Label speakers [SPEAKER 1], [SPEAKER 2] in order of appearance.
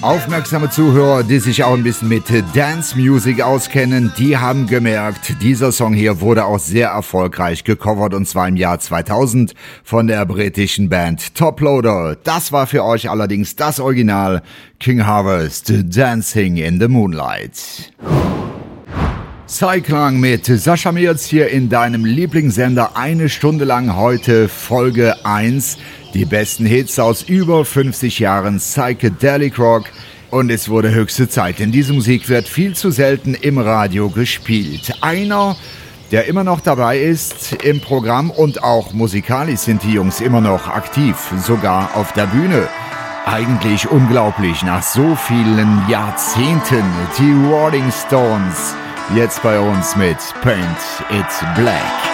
[SPEAKER 1] Aufmerksame Zuhörer, die sich auch ein bisschen mit Dance Music auskennen, die haben gemerkt, dieser Song hier wurde auch sehr erfolgreich gecovert und zwar im Jahr 2000 von der britischen Band Top Loader. Das war für euch allerdings das Original King Harvest, Dancing in the Moonlight. Psyklang mit Sascha Mirz hier in deinem Lieblingssender, eine Stunde lang heute Folge 1. Die besten Hits aus über 50 Jahren Psychedelic Rock und es wurde höchste Zeit, denn diese Musik wird viel zu selten im Radio gespielt. Einer, der immer noch dabei ist im Programm und auch musikalisch sind die Jungs immer noch aktiv, sogar auf der Bühne. Eigentlich unglaublich, nach so vielen Jahrzehnten, die Rolling Stones, jetzt bei uns mit Paint It Black.